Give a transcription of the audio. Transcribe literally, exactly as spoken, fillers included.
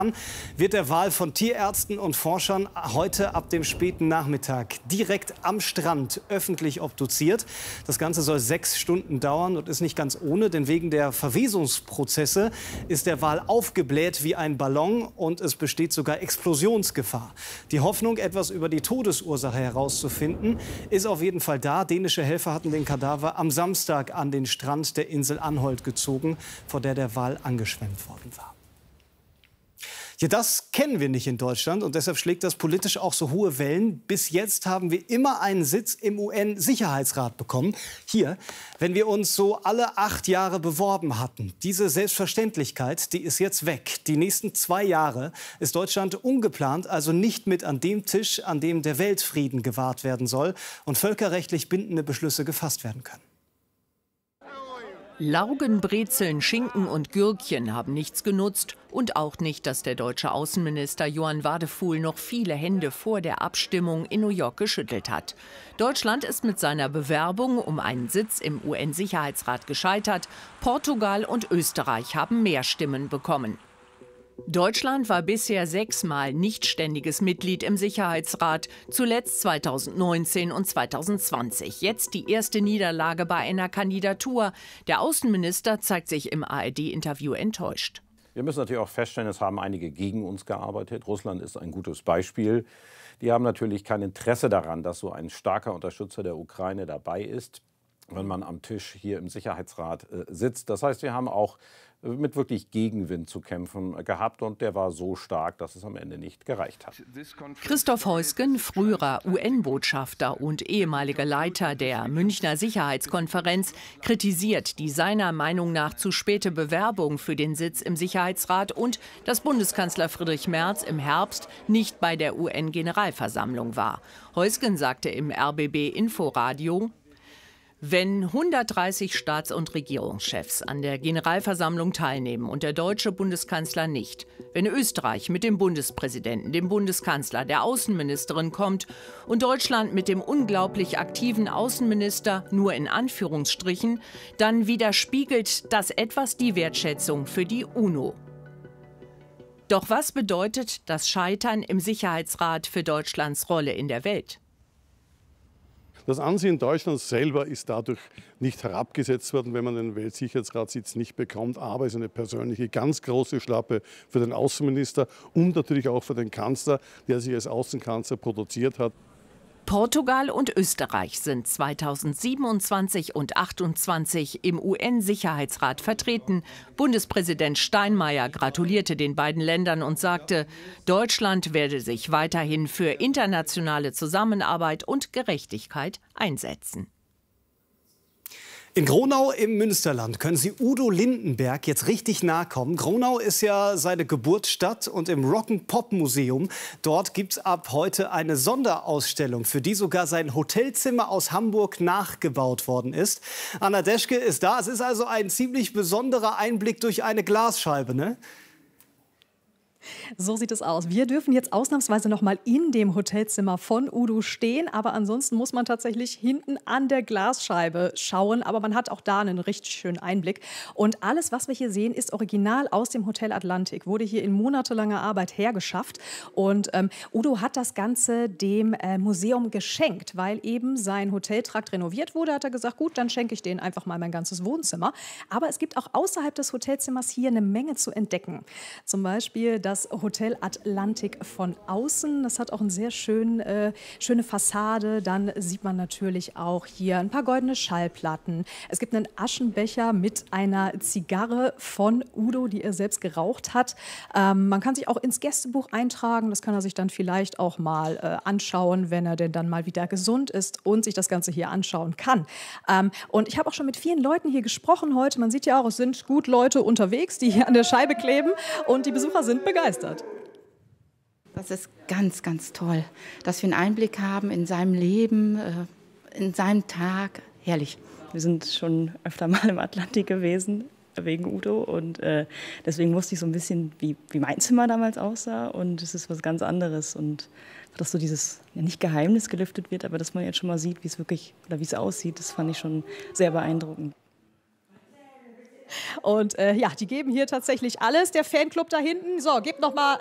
wird der Wal von Tierärzten und Forschern heute ab dem späten Nachmittag direkt am Strand öffentlich obduziert. Das Ganze soll sechs Stunden dauern und ist nicht ganz ohne, denn wegen der Verwesungsprozesse ist der Wal aufgebläht wie ein Ballon und es besteht sogar Explosionsgefahr. Die Hoffnung, etwas über die Todesursache herauszufinden, ist auf jeden Fall da. Dänische Helfer hatten den Kadaver am Samstag an den Strand der Insel Anholt gezogen, vor der der Wal angeschwemmt worden war. Ja, das kennen wir nicht in Deutschland und deshalb schlägt das politisch auch so hohe Wellen. Bis jetzt haben wir immer einen Sitz im U N-Sicherheitsrat bekommen. Hier, wenn wir uns so alle acht Jahre beworben hatten. Diese Selbstverständlichkeit, die ist jetzt weg. Die nächsten zwei Jahre ist Deutschland ungeplant, also nicht mit an dem Tisch, an dem der Weltfrieden gewahrt werden soll und völkerrechtlich bindende Beschlüsse gefasst werden können. Laugen, Brezeln, Schinken und Gürkchen haben nichts genutzt und auch nicht, dass der deutsche Außenminister Johann Wadephul noch viele Hände vor der Abstimmung in New York geschüttelt hat. Deutschland ist mit seiner Bewerbung um einen Sitz im U N-Sicherheitsrat gescheitert. Portugal und Österreich haben mehr Stimmen bekommen. Deutschland war bisher sechsmal nichtständiges Mitglied im Sicherheitsrat, zuletzt zweitausendneunzehn und zweitausendzwanzig. Jetzt die erste Niederlage bei einer Kandidatur. Der Außenminister zeigt sich im A R D-Interview enttäuscht. Wir müssen natürlich auch feststellen, es haben einige gegen uns gearbeitet. Russland ist ein gutes Beispiel. Die haben natürlich kein Interesse daran, dass so ein starker Unterstützer der Ukraine dabei ist, wenn man am Tisch hier im Sicherheitsrat äh, sitzt. Das heißt, wir haben auch mit wirklich Gegenwind zu kämpfen gehabt und der war so stark, dass es am Ende nicht gereicht hat. Christoph Heusgen, früherer U N-Botschafter und ehemaliger Leiter der Münchner Sicherheitskonferenz, kritisiert die seiner Meinung nach zu späte Bewerbung für den Sitz im Sicherheitsrat und dass Bundeskanzler Friedrich Merz im Herbst nicht bei der U N-Generalversammlung war. Heusgen sagte im R B B-Inforadio: Wenn hundertdreißig Staats- und Regierungschefs an der Generalversammlung teilnehmen und der deutsche Bundeskanzler nicht, wenn Österreich mit dem Bundespräsidenten, dem Bundeskanzler, der Außenministerin kommt und Deutschland mit dem unglaublich aktiven Außenminister nur in Anführungsstrichen, dann widerspiegelt das etwas die Wertschätzung für die UNO. Doch was bedeutet das Scheitern im Sicherheitsrat für Deutschlands Rolle in der Welt? Das Ansehen Deutschlands selber ist dadurch nicht herabgesetzt worden, wenn man den Weltsicherheitsratssitz nicht bekommt. Aber es ist eine persönliche, ganz große Schlappe für den Außenminister und natürlich auch für den Kanzler, der sich als Außenkanzler produziert hat. Portugal und Österreich sind zweitausendsiebenundzwanzig und achtundzwanzig im U N-Sicherheitsrat vertreten. Bundespräsident Steinmeier gratulierte den beiden Ländern und sagte, Deutschland werde sich weiterhin für internationale Zusammenarbeit und Gerechtigkeit einsetzen. In Gronau im Münsterland können Sie Udo Lindenberg jetzt richtig nahe kommen. Gronau ist ja seine Geburtsstadt und im Rock'n'Pop-Museum, dort gibt es ab heute eine Sonderausstellung, für die sogar sein Hotelzimmer aus Hamburg nachgebaut worden ist. Anna Deschke ist da. Es ist also ein ziemlich besonderer Einblick durch eine Glasscheibe, ne? So sieht es aus. Wir dürfen jetzt ausnahmsweise noch mal in dem Hotelzimmer von Udo stehen, aber ansonsten muss man tatsächlich hinten an der Glasscheibe schauen, aber man hat auch da einen richtig schönen Einblick. Und alles, was wir hier sehen, ist original aus dem Hotel Atlantik, wurde hier in monatelanger Arbeit hergeschafft und ähm, Udo hat das Ganze dem äh, Museum geschenkt, weil eben sein Hoteltrakt renoviert wurde, hat er gesagt, gut, dann schenke ich denen einfach mal mein ganzes Wohnzimmer. Aber es gibt auch außerhalb des Hotelzimmers hier eine Menge zu entdecken. Zum Beispiel das Das Hotel Atlantik von außen. Das hat auch eine sehr schön, äh, schöne Fassade. Dann sieht man natürlich auch hier ein paar goldene Schallplatten. Es gibt einen Aschenbecher mit einer Zigarre von Udo, die er selbst geraucht hat. Ähm, man kann sich auch ins Gästebuch eintragen. Das kann er sich dann vielleicht auch mal äh, anschauen, wenn er denn dann mal wieder gesund ist und sich das Ganze hier anschauen kann. Ähm, und ich habe auch schon mit vielen Leuten hier gesprochen heute. Man sieht ja auch, es sind gut Leute unterwegs, die hier an der Scheibe kleben. Und die Besucher sind begeistert. Das ist ganz, ganz toll, dass wir einen Einblick haben in seinem Leben, in seinem Tag. Herrlich. Wir sind schon öfter mal im Atlantik gewesen, wegen Udo. Und äh, deswegen wusste ich so ein bisschen, wie, wie mein Zimmer damals aussah. Und es ist was ganz anderes. Und dass so dieses, ja nicht Geheimnis gelüftet wird, aber dass man jetzt schon mal sieht, wie es wirklich, oder wie es aussieht, das fand ich schon sehr beeindruckend. Und äh, ja, die geben hier tatsächlich alles. Der Fanclub da hinten. So, gebt noch mal